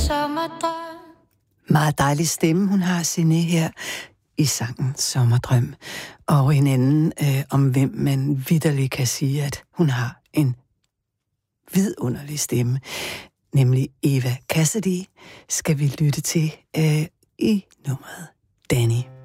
sommerdrøm. Meget dejlig stemme, hun har, Signe, her i sangen Sommerdrøm. Og en anden om hvem man vitterligt kan sige, at hun har en vidunderlig stemme, nemlig Eva Cassidy, skal vi lytte til i nummeret Danny.